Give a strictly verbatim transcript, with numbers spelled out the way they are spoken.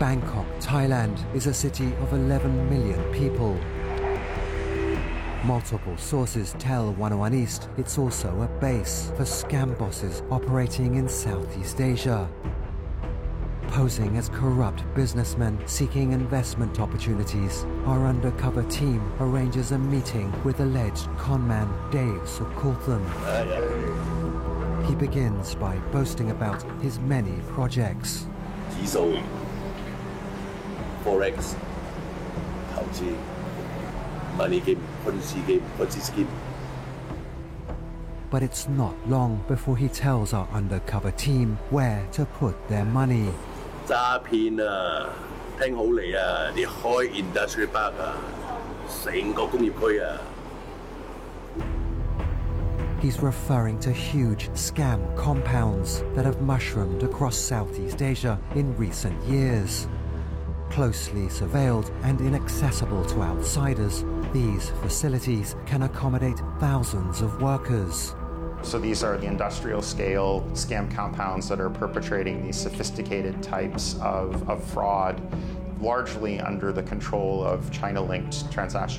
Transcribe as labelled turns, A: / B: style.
A: Bangkok, Thailand is a city of eleven million people. Multiple sources tell one oh one East it's also a base for scam bosses operating in Southeast Asia. Posing as corrupt businessmen seeking investment opportunities, our undercover team arranges a meeting with alleged conman Dave Sukulthan. He begins by boasting about his many projects.
B: 指數、Forex、投資、money game、Ponzi game、Ponzi scheme。
A: But it's not long before he tells our undercover team where to put their money.
B: 詐騙啊，聽好嚟啊！你開 industrial park 啊，成個工業區啊。
A: He's referring to huge scam compounds that have mushroomed across Southeast Asia in recent years. Closely surveilled and inaccessible to outsiders, these facilities can accommodate thousands of workers.
C: So these are the industrial scale scam compounds that are perpetrating these sophisticated types of, of fraud, largely under the control of China-linked transactional